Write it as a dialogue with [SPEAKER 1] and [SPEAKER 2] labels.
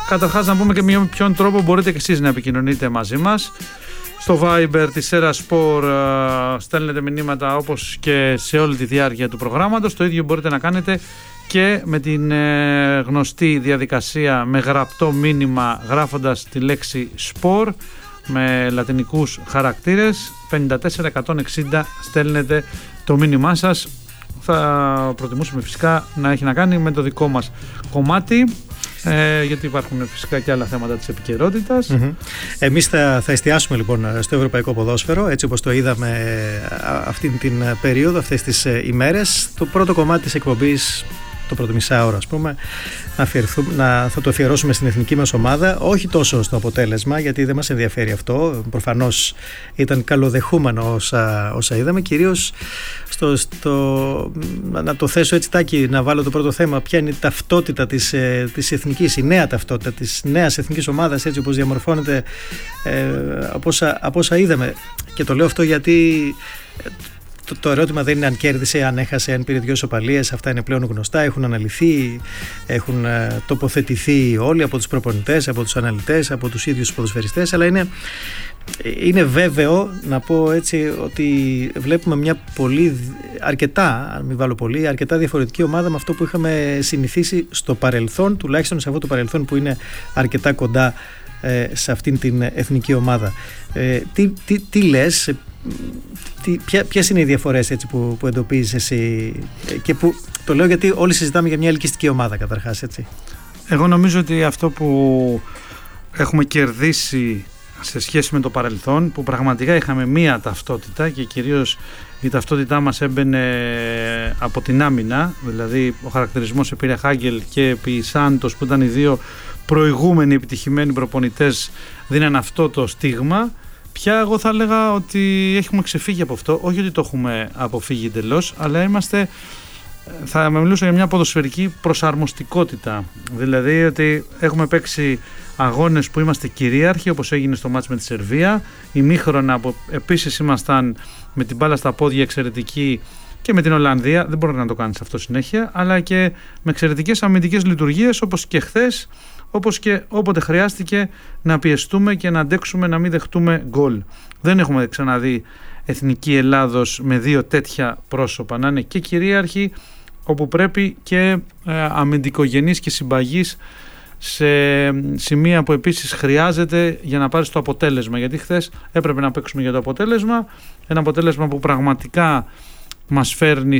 [SPEAKER 1] Καταρχάς να πούμε και με ποιον τρόπο μπορείτε και εσείς να επικοινωνείτε μαζί μας. Στο Viber της Sera Sport στέλνετε μηνύματα όπως και σε όλη τη διάρκεια του προγράμματος. Το ίδιο μπορείτε να κάνετε και με την γνωστή διαδικασία με γραπτό μήνυμα γράφοντας τη λέξη Sport με λατινικούς χαρακτήρες. 54160 στέλνετε το μήνυμά σας. Θα προτιμούσαμε φυσικά να έχει να κάνει με το δικό μας κομμάτι, γιατί υπάρχουν φυσικά και άλλα θέματα της επικαιρότητας.
[SPEAKER 2] Εμείς θα εστιάσουμε λοιπόν στο ευρωπαϊκό ποδόσφαιρο, έτσι όπως το είδαμε αυτή την περίοδο, αυτές τις ημέρες. Το πρώτο κομμάτι της εκπομπής, το πρώτο μισάωρο ας πούμε, θα το αφιερώσουμε στην εθνική μας ομάδα, όχι τόσο στο αποτέλεσμα, γιατί δεν μας ενδιαφέρει αυτό, προφανώς ήταν καλοδεχούμενο όσα είδαμε, κυρίως να το θέσω έτσι Τάκη, να βάλω το πρώτο θέμα, ποια είναι η ταυτότητα της εθνικής, η νέα ταυτότητα της νέας εθνικής ομάδας, έτσι όπως διαμορφώνεται από όσα είδαμε. Και το λέω αυτό γιατί το ερώτημα δεν είναι αν κέρδισε, αν έχασε, αν πήρε 2 ισοπαλίες. Αυτά είναι πλέον γνωστά, έχουν αναλυθεί, έχουν τοποθετηθεί όλοι από τους προπονητές, από τους αναλυτές, από τους ίδιους τους ποδοσφαιριστές. Αλλά είναι βέβαιο, να πω έτσι, ότι βλέπουμε μια αρκετά, αν μην βάλω πολύ, αρκετά διαφορετική ομάδα με αυτό που είχαμε συνηθίσει στο παρελθόν, τουλάχιστον σε αυτό το παρελθόν που είναι αρκετά κοντά σε αυτήν την εθνική ομάδα. Τι λες, ποιες είναι οι διαφορές έτσι, που εντοπίζεις εσύ, και που το λέω γιατί όλοι συζητάμε για μια ελκυστική ομάδα καταρχάς, έτσι.
[SPEAKER 1] Εγώ νομίζω ότι αυτό που έχουμε κερδίσει σε σχέση με το παρελθόν, που πραγματικά είχαμε μία ταυτότητα και κυρίως η ταυτότητά μας έμπαινε από την άμυνα, δηλαδή ο χαρακτηρισμός επί Χάγκελ και επί Σάντος, που ήταν οι δύο προηγούμενοι επιτυχημένοι προπονητές, δίναν αυτό το στίγμα. Πια εγώ θα έλεγα ότι έχουμε ξεφύγει από αυτό, όχι ότι το έχουμε αποφύγει εντελώς, αλλά θα μιλούσα για μια ποδοσφαιρική προσαρμοστικότητα, δηλαδή ότι έχουμε παίξει αγώνες που είμαστε κυρίαρχοι, όπως έγινε στο μάτς με τη Σερβία, ημίχρονα που επίσης ήμασταν με την μπάλα στα πόδια εξαιρετικοί, και με την Ολλανδία, δεν μπορεί να το κάνεις αυτό συνέχεια, αλλά και με εξαιρετικές αμυντικές λειτουργίες, όπως και χθες, όπως και όποτε χρειάστηκε να πιεστούμε και να αντέξουμε να μην δεχτούμε γκολ. Δεν έχουμε ξαναδεί εθνική Ελλάδος με 2 τέτοια πρόσωπα, να είναι και κυρίαρχοι όπου πρέπει και αμυντικογενείς και συμπαγείς σε σημεία που επίσης χρειάζεται για να πάρεις το αποτέλεσμα, γιατί χθες έπρεπε να παίξουμε για το αποτέλεσμα, ένα αποτέλεσμα που πραγματικά μας φέρνει